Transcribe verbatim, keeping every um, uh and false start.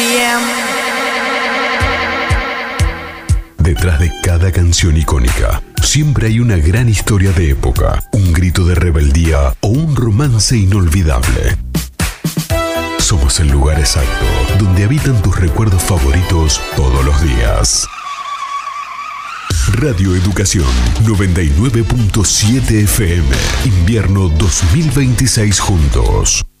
Detrás de cada canción icónica, siempre hay una gran historia de época, un grito de rebeldía o un romance inolvidable. Somos el lugar exacto donde habitan tus recuerdos favoritos todos los días. Radio Educación noventa y nueve punto siete F M. Invierno dos mil veintiséis juntos.